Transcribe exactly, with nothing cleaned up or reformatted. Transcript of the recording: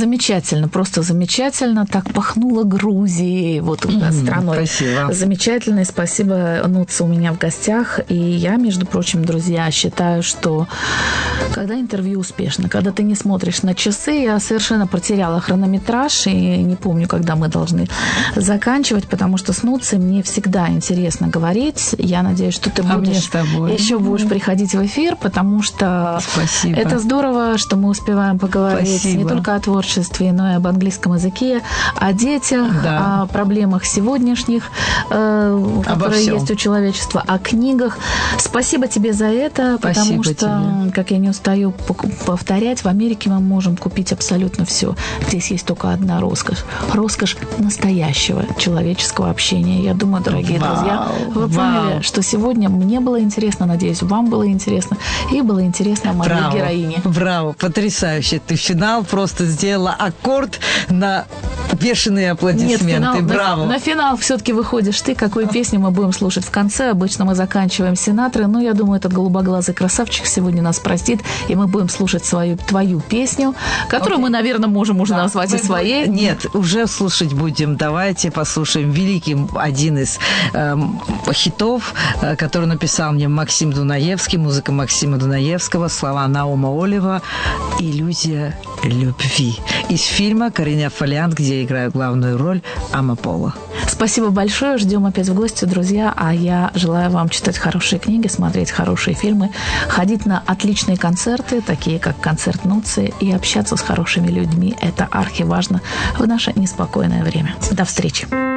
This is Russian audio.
Замечательно, просто замечательно. Так пахнуло Грузией, вот mm-hmm, страной. Спасибо. Замечательно, и спасибо. Нуца у меня в гостях. И я, между прочим, друзья, считаю, что когда интервью успешно, когда ты не смотришь на часы, я совершенно потеряла хронометраж, и не помню, когда мы должны заканчивать, потому что с Нуцей мне всегда интересно говорить. Я надеюсь, что ты а будешь еще будешь приходить в эфир, потому что Спасибо. Это здорово, что мы успеваем поговорить Спасибо. Не только о творчестве, но и об английском языке, о детях, да. о проблемах сегодняшних, э, которые всем. Есть у человечества, о книгах. Спасибо тебе за это, Спасибо потому что, тебе. Как я не устаю повторять, в Америке мы можем купить абсолютно все. Здесь есть только одна роскошь. Роскошь настоящего человеческого общения. Я думаю, дорогие Вау. друзья, вы поняли, Вау. что сегодня мне было интересно, надеюсь, вам было интересно, и было интересно моей Браво. героине. Браво, потрясающе. Ты финал просто сделала аккорд на бешеные аплодисменты. Нет, финал, Браво. На, на финал все-таки выходишь ты. Какую песню мы будем слушать в конце? Обычно мы заканчиваем Синатры, но я думаю, этот голубоглазый красавчик сегодня нас простит, и мы будем слушать свою, твою песню, которую okay. мы, наверное, можем уже да, назвать и своей. Нет, уже слушать будем. Давайте послушаем великий один из э, хитов, э, который написал мне Максим Дунаевский, музыка Максима Дунаевского, слова Наума Олева «Иллюзия любви» из фильма «Кореня Фолиант», где я играю главную роль Амапола. Спасибо большое. Ждем опять в гости, друзья. А я желаю вам читать хорошие книги, смотреть хорошие фильмы, ходить на отличные концерты, такие как концерт Нуцы, и общаться с хорошими людьми. Это архиважно в наше неспокойное время. До встречи.